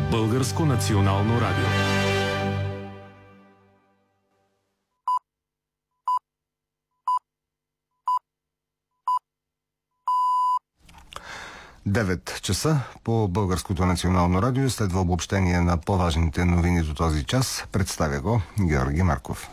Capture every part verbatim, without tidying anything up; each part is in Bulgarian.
Българско национално радио. девет часа по Българското национално радио следва обобщение на по-важните новини до този час. Представя го Георги Марков.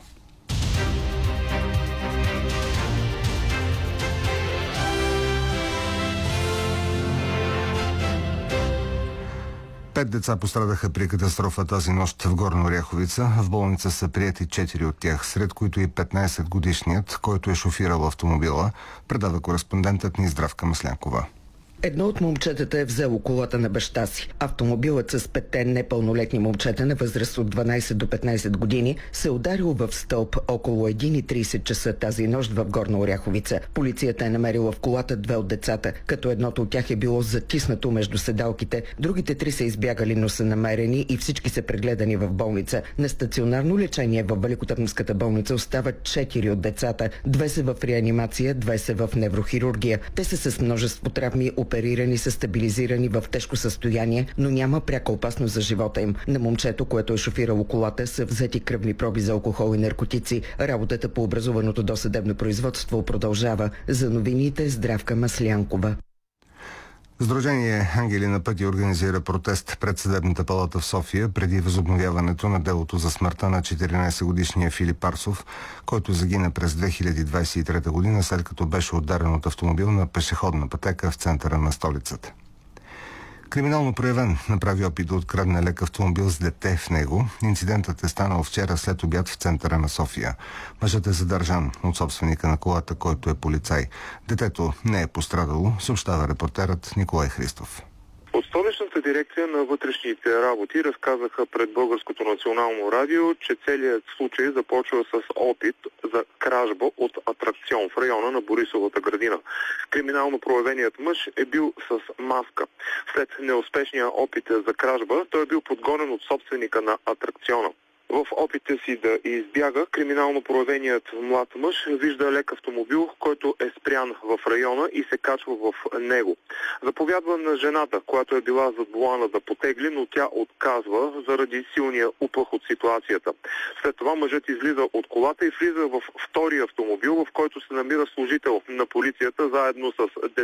Пет деца пострадаха при катастрофа тази нощ в Горна Оряховица. В болница са приети четири от тях, сред които и петнайсетгодишният, който е шофирал автомобила, предава кореспондентът ни Здравка Маслянкова. Едно от момчетата е взело колата на баща си. Автомобилът с петте непълнолетни момчета на възраст от дванайсет до петнайсет години се ударил в стълб около едно и трийсет часа тази нощ в Горна Оряховица. Полицията е намерила в колата две от децата, като едното от тях е било затиснато между седалките. Другите три са избягали, но са намерени и всички са прегледани в болница. На стационарно лечение в Великотърновската болница остават четири от децата. Две са в реанимация, две са в неврохирургия. Те са с множество травми, оперирани са стабилизирани в тежко състояние, но няма пряка опасност за живота им. На момчето, което е шофирало колата, са взети кръвни проби за алкохол и наркотици. Работата по образуваното досъдебно производство продължава. За новините Здравка Маслянкова. Сдружение Ангели на пътя организира протест пред Съдебната палата в София преди възобновяването на делото за смъртта на четиринайсетгодишния Филип Парсов, който загина през две хиляди двайсет и трета година, след като беше ударен от автомобил на пешеходна пътека в центъра на столицата. Криминално проявен направи опит да открадне лек автомобил с дете в него. Инцидентът е станал вчера след обяд в центъра на София. Мъжът е задържан от собственика на колата, който е полицай. Детето не е пострадало, съобщава репортерът Николай Христов. От Столичната дирекция на вътрешните работи разказаха пред Българското национално радио, че целият случай започва с опит за кражба от атракцион в района на Борисовата градина. Криминално проявеният мъж е бил с маска. След неуспешния опит за кражба, той е бил подгонен от собственика на атракциона. В опите си да избяга, криминално проявеният млад мъж вижда лек автомобил, който е спрян в района и се качва в него. Заповядва на жената, която е била задвоана да потегли, но тя отказва заради силния упъх от ситуацията. След това мъжът излиза от колата и влиза в втори автомобил, в който се намира служител на полицията заедно с